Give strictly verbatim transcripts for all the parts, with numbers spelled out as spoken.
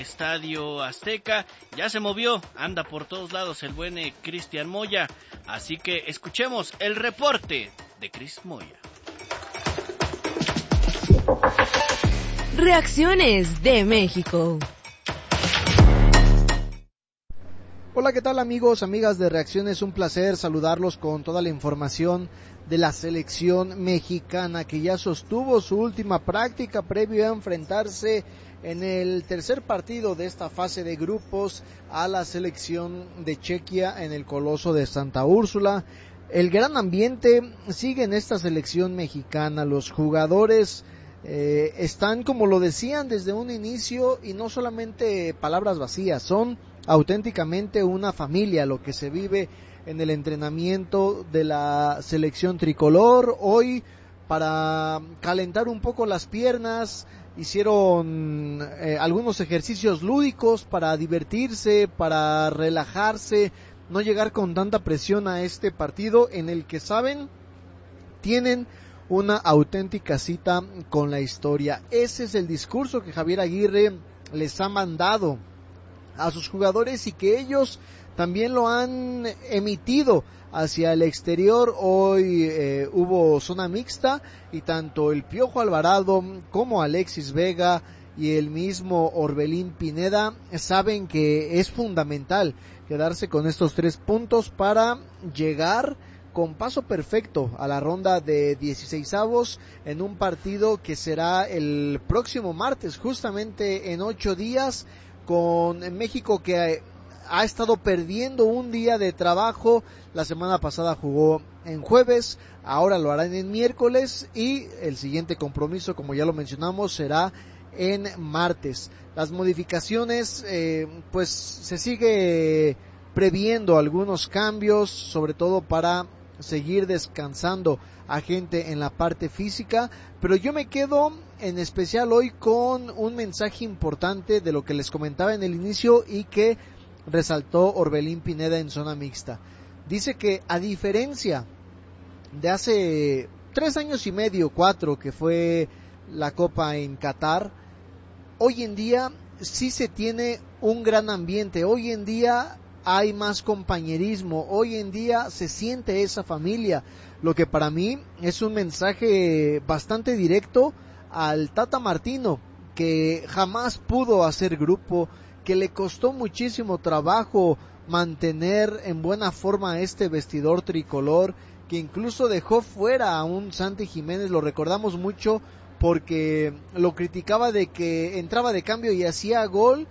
Estadio Azteca, ya se movió, anda por todos lados el buen eh, Cristian Moya, así que escuchemos el reporte de Cris Moya. Reacciones de México. Hola, ¿qué tal amigos, amigas de Reacciones? Un placer saludarlos con toda la información de la selección mexicana que ya sostuvo su última práctica previo a enfrentarse en el tercer partido de esta fase de grupos a la selección de Chequia en el Coloso de Santa Úrsula. El gran ambiente sigue en esta selección mexicana, los jugadores eh, están como lo decían desde un inicio y no solamente palabras vacías, son auténticamente una familia lo que se vive en el entrenamiento de la selección tricolor. Hoy, para calentar un poco las piernas, hicieron eh, algunos ejercicios lúdicos para divertirse, para relajarse, no llegar con tanta presión a este partido en el que saben tienen una auténtica cita con la historia. Ese es el discurso que Javier Aguirre les ha mandado a sus jugadores y que ellos también lo han emitido hacia el exterior. Hoy eh, hubo zona mixta y tanto el Piojo Alvarado como Alexis Vega y el mismo Orbelín Pineda saben que es fundamental quedarse con estos tres puntos para llegar con paso perfecto a la ronda de dieciseisavos en un partido que será el próximo martes, justamente en ocho días, con México que ha estado perdiendo un día de trabajo. La semana pasada jugó en jueves, ahora lo harán en miércoles y el siguiente compromiso, como ya lo mencionamos, será en martes. Las modificaciones, eh, pues se sigue previendo algunos cambios, sobre todo para seguir descansando a gente en la parte física, pero yo me quedo en especial hoy con un mensaje importante de lo que les comentaba en el inicio y que resaltó Orbelín Pineda en zona mixta. Dice que a diferencia de hace tres años y medio, cuatro, que fue la Copa en Qatar, hoy en día sí se tiene un gran ambiente, hoy en día hay más compañerismo, hoy en día se siente esa familia, lo que para mí es un mensaje bastante directo al Tata Martino, que jamás pudo hacer grupo, que le costó muchísimo trabajo mantener en buena forma este vestidor tricolor, que incluso dejó fuera a un Santi Jiménez, lo recordamos mucho porque lo criticaba de que entraba de cambio y hacía gol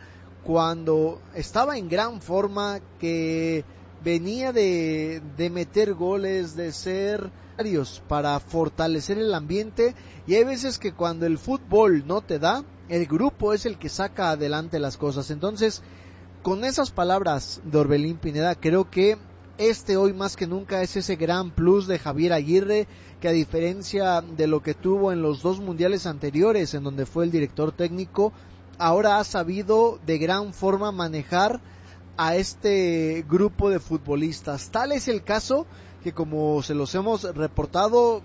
cuando estaba en gran forma, que venía de, de meter goles, de ser varios para fortalecer el ambiente, y hay veces que cuando el fútbol no te da, el grupo es el que saca adelante las cosas. Entonces, con esas palabras de Orbelín Pineda, creo que este hoy más que nunca es ese gran plus de Javier Aguirre, que a diferencia de lo que tuvo en los dos mundiales anteriores, en donde fue el director técnico, ahora ha sabido de gran forma manejar a este grupo de futbolistas. Tal es el caso que, como se los hemos reportado,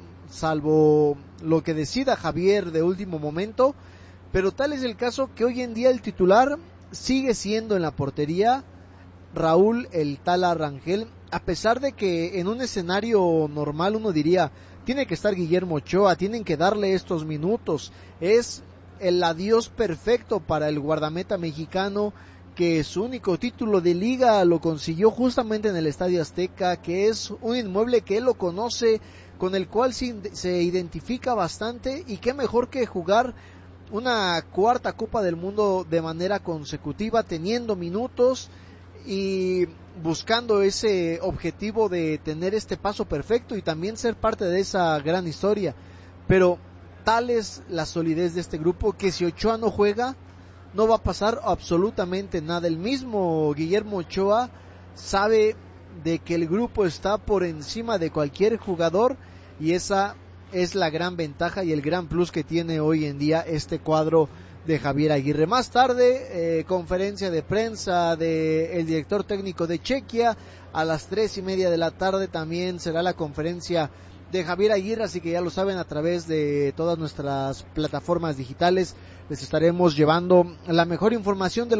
salvo lo que decida Javier de último momento, pero tal es el caso que hoy en día el titular sigue siendo en la portería Raúl el Tala Rangel, a pesar de que en un escenario normal uno diría, tiene que estar Guillermo Ochoa, tienen que darle estos minutos, es el adiós perfecto para el guardameta mexicano, que su único título de liga lo consiguió justamente en el Estadio Azteca, que es un inmueble que él lo conoce, con el cual se, se identifica bastante, y qué mejor que jugar una cuarta Copa del Mundo de manera consecutiva, teniendo minutos y buscando ese objetivo de tener este paso perfecto y también ser parte de esa gran historia. Pero tal es la solidez de este grupo que si Ochoa no juega, no va a pasar absolutamente nada. El mismo Guillermo Ochoa sabe de que el grupo está por encima de cualquier jugador, y esa es la gran ventaja y el gran plus que tiene hoy en día este cuadro de Javier Aguirre. Más tarde, eh, conferencia de prensa del director técnico de Chequia. A las tres y media de la tarde también será la conferencia de Javier Aguirre, así que ya lo saben, a través de todas nuestras plataformas digitales les estaremos llevando la mejor información de lo